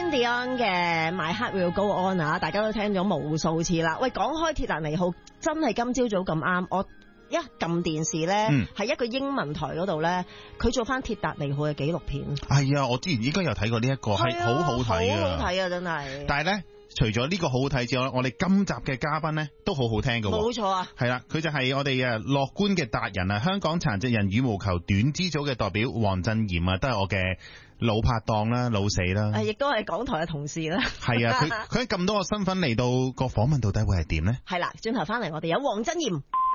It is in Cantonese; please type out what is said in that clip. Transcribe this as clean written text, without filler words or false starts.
Celine Dion 嘅 My Heart Will Go On 啊，大家都聽咗無數次啦。喂，講開鐵達尼號，真係今朝早咁啱，我一撳電視咧，係一個英文台嗰度咧，佢做翻鐵達尼號嘅紀錄片。 係啊，我之前應該有睇過呢一個，係好好睇啊， 好好睇啊，真係。 但係咧，除咗呢個好好睇之外，我哋今集嘅嘉賓咧都好好聽㗎。 冇錯啊， 係啦，佢就係我哋樂觀嘅達人啊，香港殘疾人羽毛球短肢組嘅代表黃振賢啊，都係我嘅老拍檔啦，老死啦， 亦都係港台嘅同事啦。 係啊，佢喺咁多個身份嚟到個訪問，到底會係點呢？ 係啦，轉頭翻嚟我哋有黃振賢。